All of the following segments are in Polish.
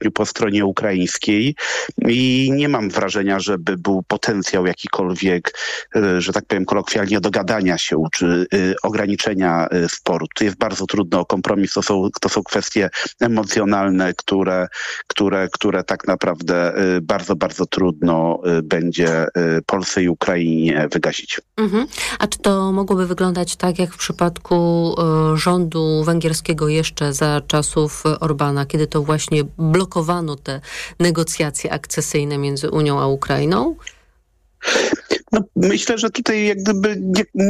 właśnie po stronie ukraińskiej i nie mam wrażenia, żeby był potencjał jakikolwiek, że tak powiem kolokwialnie, dogadania się czy ograniczenia sporu. Tu jest bardzo trudno o kompromis, to są kwestie emocjonalne, które tak naprawdę bardzo, bardzo trudno będzie Polsce i Ukrainie wygasić. A czy to mogłoby wyglądać tak, jak w przypadku rządu węgierskiego jeszcze za czasów Orbana, kiedy to właśnie blokowano te negocjacje akcesyjne między Unią a Ukrainą? No, myślę, że tutaj jak gdyby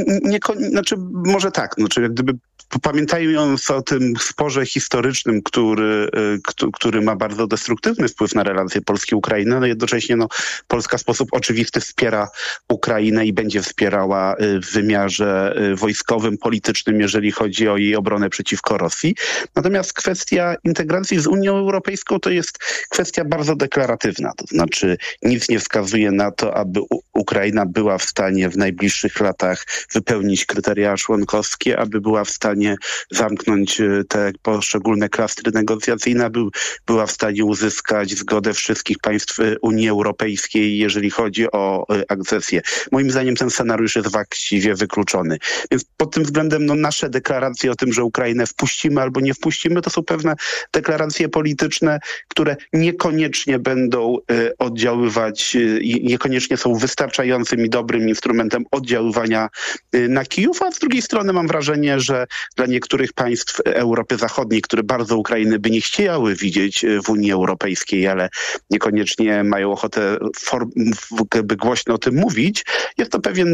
może tak, jak gdyby pamiętając o tym sporze historycznym, który ma bardzo destruktywny wpływ na relacje Polski i Ukrainy, no jednocześnie Polska w sposób oczywisty wspiera Ukrainę i będzie wspierała w wymiarze wojskowym, politycznym, jeżeli chodzi o jej obronę przeciwko Rosji. Natomiast kwestia integracji z Unią Europejską to jest kwestia bardzo deklaratywna. To znaczy nic nie wskazuje na to, aby Ukraina była w stanie w najbliższych latach wypełnić kryteria członkowskie, aby była w stanie zamknąć te poszczególne klastry negocjacyjne, była w stanie uzyskać zgodę wszystkich państw Unii Europejskiej, jeżeli chodzi o akcesję. Moim zdaniem ten scenariusz jest właściwie wykluczony. Więc pod tym względem nasze deklaracje o tym, że Ukrainę wpuścimy albo nie wpuścimy, to są pewne deklaracje polityczne, które niekoniecznie będą oddziaływać, niekoniecznie są wystarczającym i dobrym instrumentem oddziaływania na Kijów, a z drugiej strony mam wrażenie, że dla niektórych państw Europy Zachodniej, które bardzo Ukrainy by nie chciały widzieć w Unii Europejskiej, ale niekoniecznie mają ochotę głośno o tym mówić, jest to pewien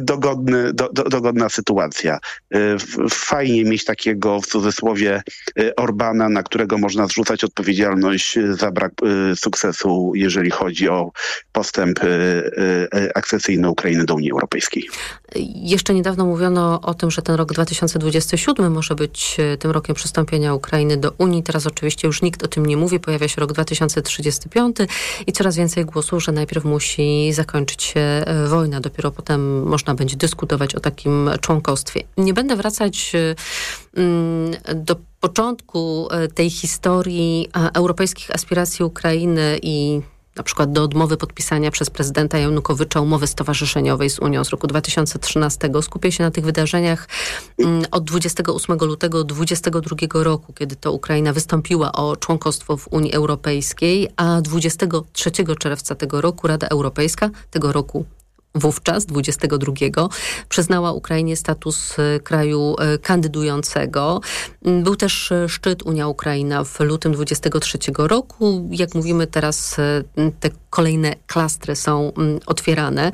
dogodna sytuacja. Fajnie mieć takiego, w cudzysłowie, Orbana, na którego można zrzucać odpowiedzialność za brak sukcesu, jeżeli chodzi o postęp akcesyjny Ukrainy do Unii Europejskiej. Jeszcze niedawno mówiono o tym, że ten rok 2027 może być tym rokiem przystąpienia Ukrainy do Unii. Teraz oczywiście już nikt o tym nie mówi. Pojawia się rok 2035 i coraz więcej głosów, że najpierw musi zakończyć się wojna. Dopiero potem można będzie dyskutować o takim członkostwie. Nie będę wracać do początku tej historii europejskich aspiracji Ukrainy i na przykład do odmowy podpisania przez prezydenta Janukowycza umowy stowarzyszeniowej z Unią z roku 2013. Skupię się na tych wydarzeniach od 28 lutego 2022 roku, kiedy to Ukraina wystąpiła o członkostwo w Unii Europejskiej, a 23 czerwca tego roku Rada Europejska, wówczas, 22, przyznała Ukrainie status kraju kandydującego. Był też szczyt Unia-Ukraina w lutym 23 roku. Jak mówimy teraz, te kolejne klastry są otwierane.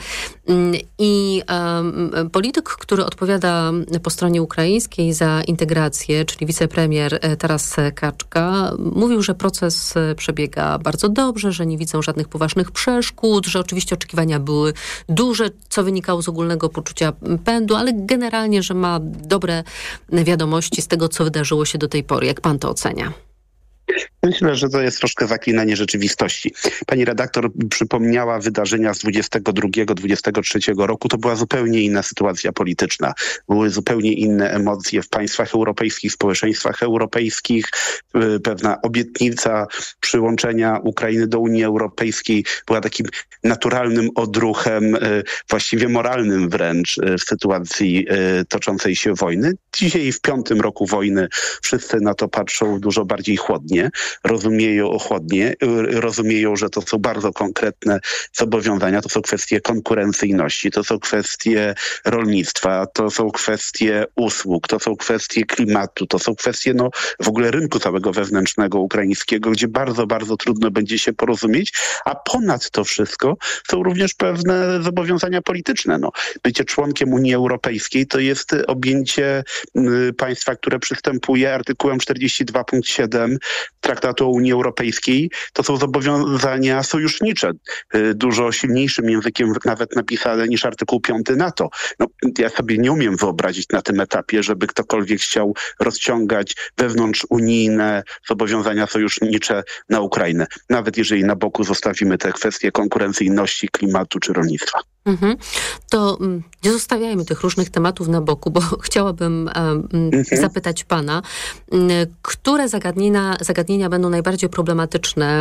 I polityk, który odpowiada po stronie ukraińskiej za integrację, czyli wicepremier Taras Kaczka, mówił, że proces przebiega bardzo dobrze, że nie widzą żadnych poważnych przeszkód, że oczywiście oczekiwania były duże, co wynikało z ogólnego poczucia pędu, ale generalnie, że ma dobre wiadomości z tego, co wydarzyło się do tej pory. Jak pan to ocenia? Myślę, że to jest troszkę zaklinanie rzeczywistości. Pani redaktor przypomniała wydarzenia z 22-23 roku. To była zupełnie inna sytuacja polityczna. Były zupełnie inne emocje w państwach europejskich, społeczeństwach europejskich. Pewna obietnica przyłączenia Ukrainy do Unii Europejskiej była takim naturalnym odruchem, właściwie moralnym wręcz w sytuacji toczącej się wojny. Dzisiaj w 5. roku wojny wszyscy na to patrzą dużo bardziej chłodnie. Rozumieją, że to są bardzo konkretne zobowiązania, to są kwestie konkurencyjności, to są kwestie rolnictwa, to są kwestie usług, to są kwestie klimatu, to są kwestie w ogóle rynku całego wewnętrznego ukraińskiego, gdzie bardzo, bardzo trudno będzie się porozumieć, a ponad to wszystko są również pewne zobowiązania polityczne. Bycie członkiem Unii Europejskiej to jest objęcie państwa, które przystępuje artykułem 42 punkt 7 Traktatu o Unii Europejskiej. To są zobowiązania sojusznicze, dużo silniejszym językiem nawet napisane niż artykuł 5 NATO. Ja sobie nie umiem wyobrazić na tym etapie, żeby ktokolwiek chciał rozciągać wewnątrzunijne zobowiązania sojusznicze na Ukrainę. Nawet jeżeli na boku zostawimy te kwestie konkurencyjności, klimatu czy rolnictwa. To nie zostawiajmy tych różnych tematów na boku, bo chciałabym zapytać pana, które zagadnienia będą najbardziej problematyczne